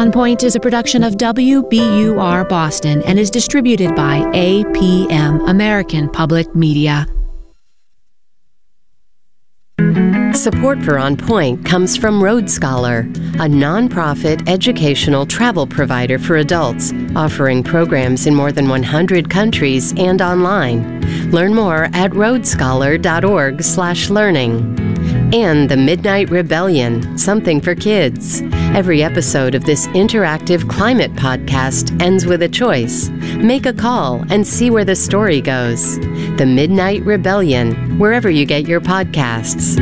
On Point is a production of WBUR Boston and is distributed by APM, American Public Media. Support for On Point comes from Road Scholar, a nonprofit educational travel provider for adults, offering programs in more than 100 countries and online. Learn more at roadscholar.org/learning. And The Midnight Rebellion, something for kids. Every episode of this interactive climate podcast ends with a choice. Make a call and see where the story goes. The Midnight Rebellion, wherever you get your podcasts.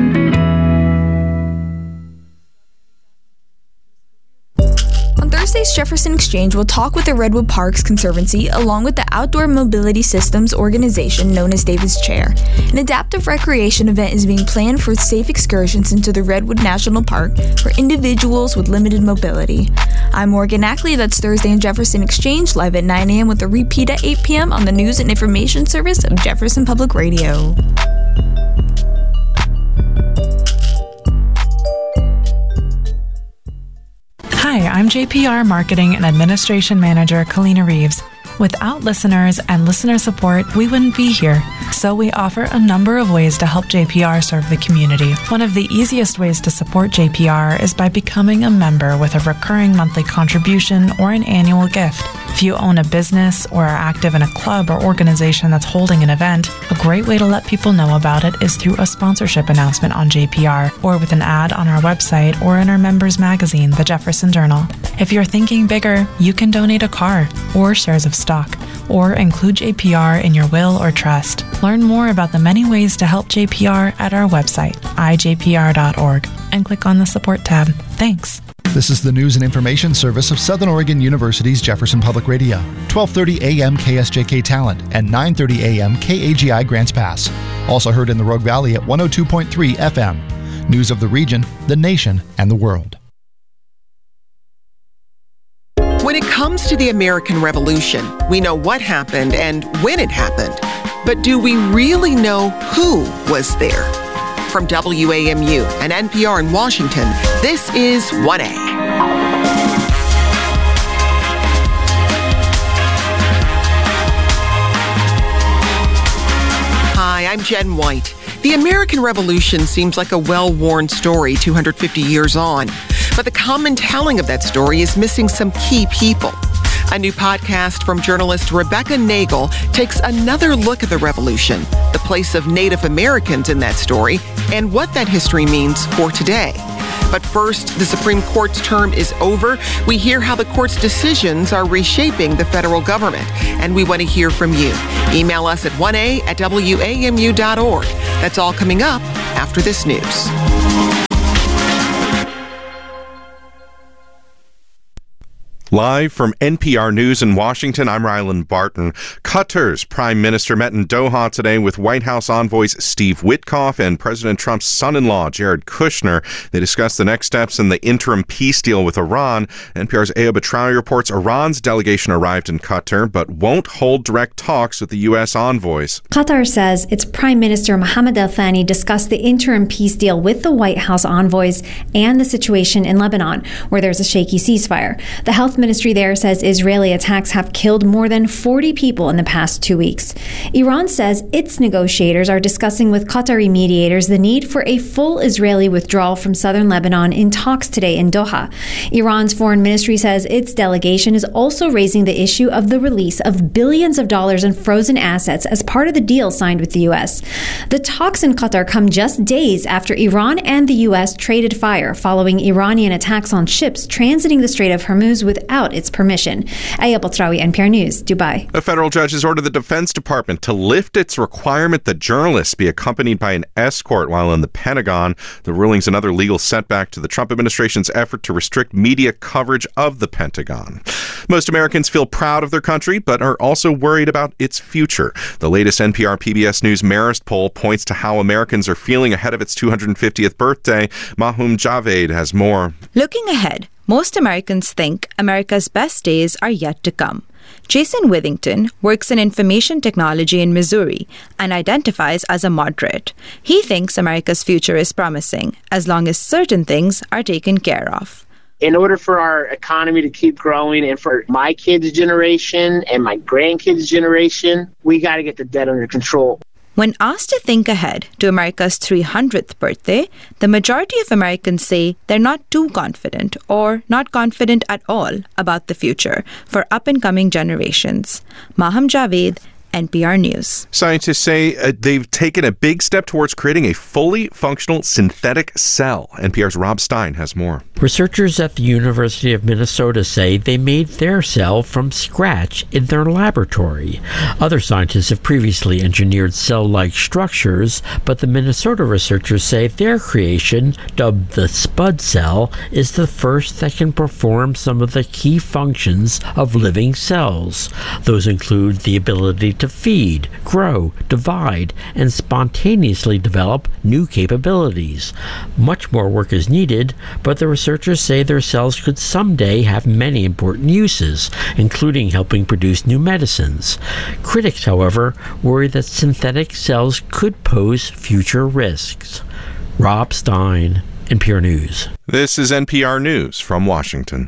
On Thursday's Jefferson Exchange, we'll talk with the Redwood Parks Conservancy along with the Outdoor Mobility Systems organization known as David's Chair. An adaptive recreation event is being planned for safe excursions into the Redwood National Park for individuals with limited mobility. I'm Morgan Ackley. That's Thursday in Jefferson Exchange, live at 9 a.m. with a repeat at 8 p.m. on the News and Information Service of Jefferson Public Radio. Hi, I'm JPR Marketing and Administration Manager Kalina Reeves. Without listeners and listener support, we wouldn't be here. So we offer a number of ways to help JPR serve the community. One of the easiest ways to support JPR is by becoming a member with a recurring monthly contribution or an annual gift. If you own a business or are active in a club or organization that's holding an event, a great way to let people know about it is through a sponsorship announcement on JPR or with an ad on our website or in our members magazine, The Jefferson Journal. If you're thinking bigger, you can donate a car or shares of stock or include JPR in your will or trust. Learn more about the many ways to help JPR at our website, ijpr.org, and click on the support tab. Thanks. This is the News and Information Service of Southern Oregon University's Jefferson Public Radio. 12:30 a.m. KSJK Talent and 9:30 a.m. KAGI Grants Pass. Also heard in the Rogue Valley at 102.3 FM. News of the region, the nation, and the world. When it comes to the American Revolution, we know what happened and when it happened. But do we really know who was there? From WAMU and NPR in Washington, this is 1A. Hi, I'm Jen White. The American Revolution seems like a well-worn story 250 years on, but the common telling of that story is missing some key people. A new podcast from journalist Rebecca Nagel takes another look at the Revolution, the place of Native Americans in that story, and what that history means for today. But first, the Supreme Court's term is over. We hear how the court's decisions are reshaping the federal government, and we want to hear from you. Email us at 1a@wamu.org. That's all coming up after this news. Live from NPR News in Washington, I'm Ryland Barton. Qatar's prime minister met in Doha today with White House envoys Steve Witkoff and President Trump's son-in-law, Jared Kushner. They discussed the next steps in the interim peace deal with Iran. NPR's Ayo Batrawi reports Iran's delegation arrived in Qatar, but won't hold direct talks with the U.S. envoys. Qatar says its Prime Minister Mohammed Al Thani discussed the interim peace deal with the White House envoys and the situation in Lebanon, where there's a shaky ceasefire. The health ministry there says Israeli attacks have killed more than 40 people in the past 2 weeks. Iran says its negotiators are discussing with Qatari mediators the need for a full Israeli withdrawal from southern Lebanon in talks today in Doha. Iran's foreign ministry says its delegation is also raising the issue of the release of billions of dollars in frozen assets as part of the deal signed with the U.S. The talks in Qatar come just days after Iran and the U.S. traded fire following Iranian attacks on ships transiting the Strait of Hormuz without its permission. Ayo Batrawi, NPR News, Dubai. A federal judge has ordered the Defense Department to lift its requirement that journalists be accompanied by an escort while in the Pentagon. The ruling's another legal setback to the Trump administration's effort to restrict media coverage of the Pentagon. Most Americans feel proud of their country, but are also worried about its future. The latest NPR PBS News Marist poll points to how Americans are feeling ahead of its 250th birthday. Mahmoud Javed has more. Looking ahead, most Americans think America's best days are yet to come. Jason Withington works in information technology in Missouri and identifies as a moderate. He thinks America's future is promising as long as certain things are taken care of. In order for our economy to keep growing and for my kids' generation and my grandkids' generation, we got to get the debt under control. When asked to think ahead to America's 300th birthday, the majority of Americans say they're not too confident or not confident at all about the future for up-and-coming generations. Maham Javed, NPR News. Scientists say they've taken a big step towards creating a fully functional synthetic cell. NPR's Rob Stein has more. Researchers at the University of Minnesota say they made their cell from scratch in their laboratory. Other scientists have previously engineered cell-like structures, but the Minnesota researchers say their creation, dubbed the Spud cell, is the first that can perform some of the key functions of living cells. Those include the ability to feed, grow, divide, and spontaneously develop new capabilities. Much more work is needed, but the researchers say their cells could someday have many important uses, including helping produce new medicines. Critics, however, worry that synthetic cells could pose future risks. Rob Stein, NPR News. This is NPR News from Washington.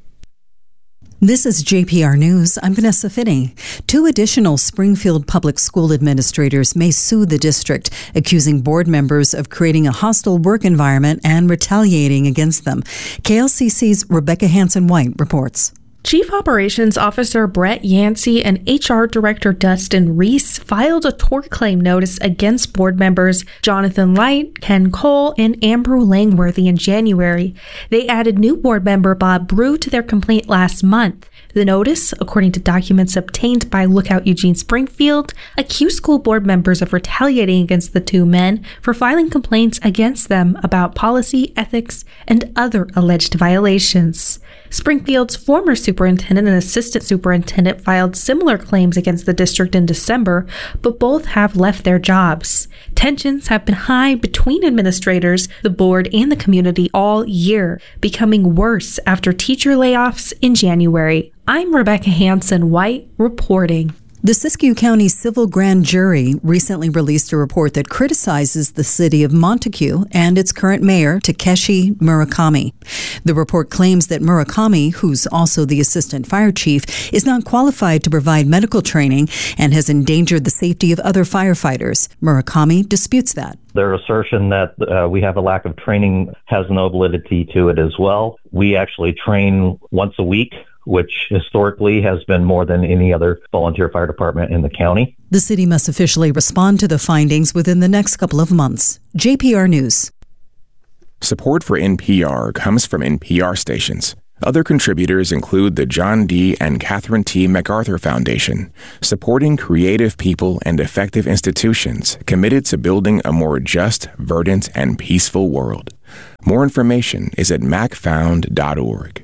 This is JPR News. I'm Vanessa Finney. 2 additional Springfield public school administrators may sue the district, accusing board members of creating a hostile work environment and retaliating against them. KLCC's Rebecca Hanson-White reports. Chief Operations Officer Brett Yancey and HR Director Dustin Reese filed a tort claim notice against board members Jonathan Light, Ken Cole, and Andrew Langworthy in January. They added new board member Bob Brew to their complaint last month. The notice, according to documents obtained by Lookout Eugene Springfield, accused school board members of retaliating against the 2 men for filing complaints against them about policy, ethics, and other alleged violations. Springfield's former superintendent and assistant superintendent filed similar claims against the district in December, but both have left their jobs. Tensions have been high between administrators, the board, and the community all year, becoming worse after teacher layoffs in January. I'm Rebecca Hanson-White reporting. The Siskiyou County Civil Grand Jury recently released a report that criticizes the city of Montague and its current mayor, Takeshi Murakami. The report claims that Murakami, who's also the assistant fire chief, is not qualified to provide medical training and has endangered the safety of other firefighters. Murakami disputes that. Their assertion that we have a lack of training has no validity to it as well. We actually train once a week, which historically has been more than any other volunteer fire department in the county. The city must officially respond to the findings within the next couple of months. JPR News. Support for NPR comes from NPR stations. Other contributors include the John D. and Catherine T. MacArthur Foundation, supporting creative people and effective institutions committed to building a more just, verdant, and peaceful world. More information is at macfound.org.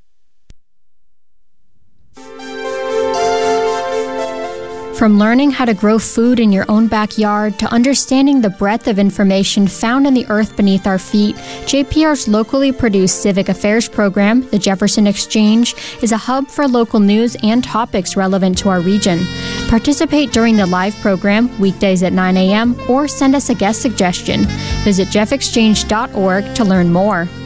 From learning how to grow food in your own backyard to understanding the breadth of information found in the earth beneath our feet, JPR's locally produced civic affairs program, the Jefferson Exchange, is a hub for local news and topics relevant to our region. Participate during the live program, weekdays at 9 a.m., or send us a guest suggestion. Visit jeffexchange.org to learn more.